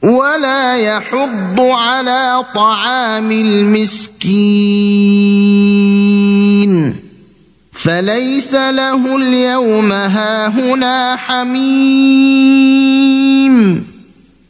ولا يحض على طعام المسكين فليس له اليوم هاهنا حميم